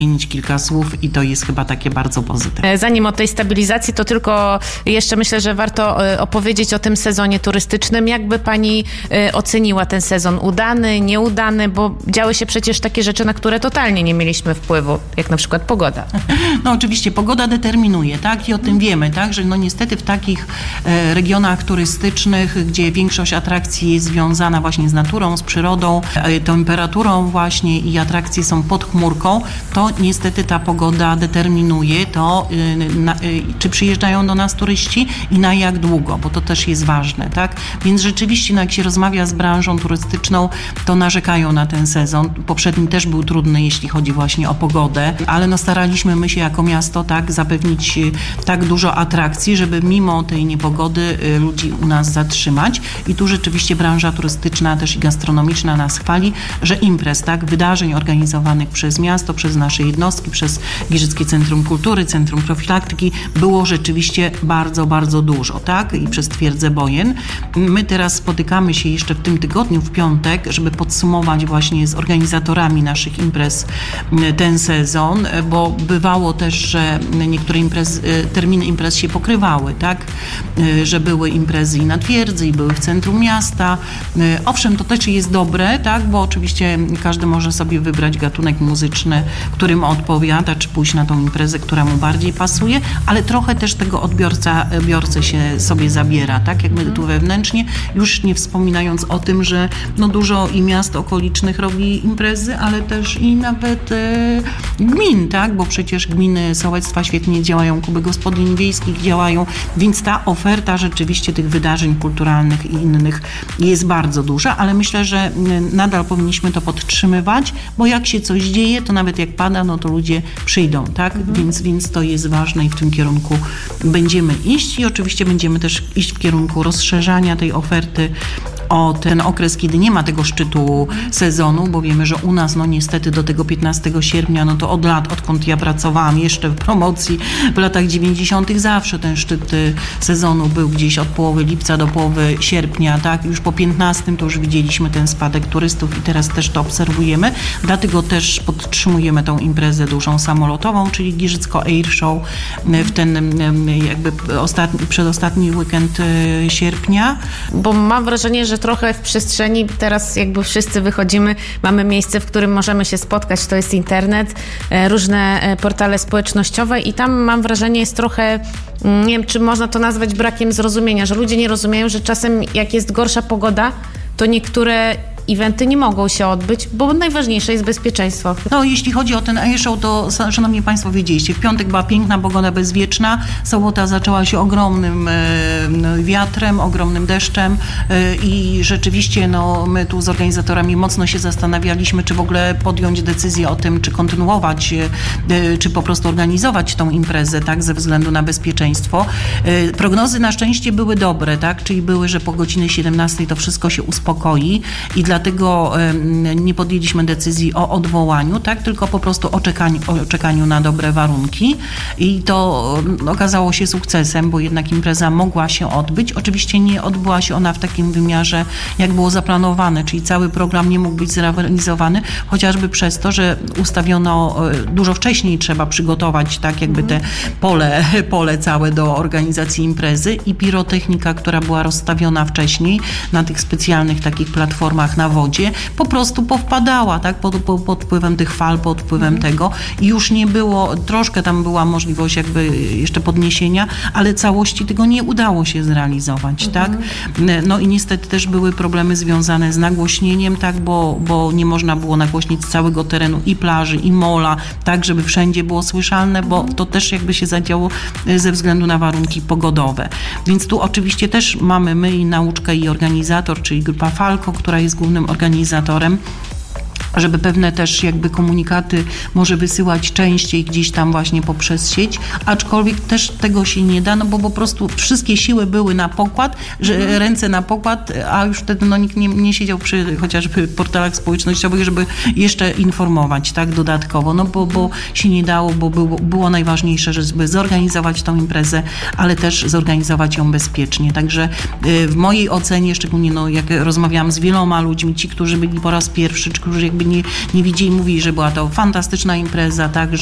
zmienić kilka słów i to jest chyba takie bardzo pozytywne. Zanim o tej stabilizacji, to tylko jeszcze myślę, że warto opowiedzieć o tym sezonie turystycznym. Jakby pani oceniła ten sezon? Udany, nieudany? Bo działy się przecież takie rzeczy, na które totalnie nie mieliśmy wpływu, jak na przykład pogoda. No oczywiście pogoda determinuje, tak? I o tym wiemy, tak? Że no niestety w takich regionach turystycznych, gdzie większość atrakcji jest związana właśnie z naturą, z przyrodą, temperaturą właśnie i atrakcje są pod chmurką, to niestety ta pogoda determinuje to, czy przyjeżdżają do nas turyści i na jak długo, bo to też jest ważne, tak? Więc rzeczywiście, no jak się rozmawia z branżą turystyczną, to narzekają na ten sezon. Poprzedni też był trudny, jeśli chodzi właśnie o pogodę, ale no staraliśmy my się jako miasto tak zapewnić tak dużo atrakcji, żeby mimo tej niepogody ludzi u nas zatrzymać. I tu rzeczywiście branża turystyczna też i gastronomiczna nas chwali, że imprez, tak, wydarzeń organizowanych przez miasto, przez nasze jednostki, przez Giżyckie Centrum Kultury, Centrum Profilaktyki było rzeczywiście bardzo, bardzo dużo, tak? I przez Twierdzę Bojen. My teraz spotykamy się jeszcze w tym tygodniu, w piątek, żeby podsumować właśnie z organizatorami naszych imprez ten sezon, bo bywało też, że niektóre terminy imprez się pokrywały, tak? Że były imprezy i na Twierdzy, i były w centrum miasta. Owszem, to też jest dobre, tak? Bo oczywiście każdy może sobie wybrać gatunek muzyczny, którym odpowiada, czy pójść na tą imprezę, która mu bardziej pasuje, ale trochę też tego odbiorcę się sobie zabiera, tak? Jakby tu wewnętrznie, już nie wspominając o tym, że no dużo i miast okolicznych robi imprezy, ale też i nawet gmin, tak? Bo przecież gminy, sołectwa świetnie działają, kluby gospodyń wiejskich działają, więc ta oferta rzeczywiście tych wydarzeń kulturalnych i innych jest bardzo duża, ale myślę, że nadal powinniśmy to podtrzymywać, bo jak się coś dzieje, to nawet jak pada, no to ludzie przyjdą, tak? Więc to jest ważne i w tym kierunku będziemy iść i oczywiście będziemy też iść w kierunku rozszerzania tej oferty o ten okres, kiedy nie ma tego szczytu sezonu, bo wiemy, że u nas no niestety do tego 15 sierpnia, no to od lat, odkąd ja pracowałam jeszcze w promocji w latach 90. zawsze ten szczyt sezonu był gdzieś od połowy lipca do połowy sierpnia, tak? Już po 15 to już widzieliśmy ten spadek turystów i teraz też to obserwujemy, dlatego też podtrzymujemy tą imprezę dużą samolotową, czyli Giżycko Air Show w ten jakby przedostatni weekend sierpnia. Bo mam wrażenie, że trochę w przestrzeni teraz jakby wszyscy wychodzimy, mamy miejsce, w którym możemy się spotkać, to jest internet, różne portale społecznościowe i tam mam wrażenie jest trochę, nie wiem, czy można to nazwać brakiem zrozumienia, że ludzie nie rozumieją, że czasem jak jest gorsza pogoda, to niektóre eventy nie mogą się odbyć, bo najważniejsze jest bezpieczeństwo. No, jeśli chodzi o ten airshow, to szanowni Państwo wiedzieliście, w piątek była piękna pogoda bezwieczna, sobota zaczęła się ogromnym wiatrem, ogromnym deszczem i rzeczywiście no, my tu z organizatorami mocno się zastanawialiśmy, czy w ogóle podjąć decyzję o tym, czy kontynuować, czy po prostu organizować tą imprezę, tak, ze względu na bezpieczeństwo. Prognozy na szczęście były dobre, tak, czyli były, że po godzinie 17 to wszystko się uspokoi i dlatego nie podjęliśmy decyzji o odwołaniu, tak, tylko po prostu o czekaniu na dobre warunki i to okazało się sukcesem, bo jednak impreza mogła się odbyć. Oczywiście nie odbyła się ona w takim wymiarze, jak było zaplanowane, czyli cały program nie mógł być zrealizowany, chociażby przez to, że ustawiono dużo wcześniej, trzeba przygotować tak jakby te pole całe do organizacji imprezy i pirotechnika, która była rozstawiona wcześniej na tych specjalnych takich platformach na wodzie, po prostu powpadała, tak, pod wpływem tych fal, pod wpływem tego i już nie było, troszkę tam była możliwość jakby jeszcze podniesienia, ale całości tego nie udało się zrealizować, tak. No i niestety też były problemy związane z nagłośnieniem, tak, bo nie można było nagłośnić całego terenu i plaży, i mola, tak, żeby wszędzie było słyszalne, bo to też jakby się zadziało ze względu na warunki pogodowe. Więc tu oczywiście też mamy my i nauczkę i organizator, czyli grupa Falco, która jest głównym organizatorem, żeby pewne też jakby komunikaty może wysyłać częściej gdzieś tam właśnie poprzez sieć, aczkolwiek też tego się nie da, no bo po prostu wszystkie siły były na pokład, że ręce na pokład, a już wtedy no nikt nie siedział przy chociażby portalach społecznościowych, żeby jeszcze informować, tak, dodatkowo, no bo się nie dało, bo było najważniejsze, żeby zorganizować tą imprezę, ale też zorganizować ją bezpiecznie. Także w mojej ocenie, szczególnie no jak rozmawiałam z wieloma ludźmi, ci, którzy byli po raz pierwszy, czy którzy jakby jakby nie widzieli, mówili, że była to fantastyczna impreza, tak,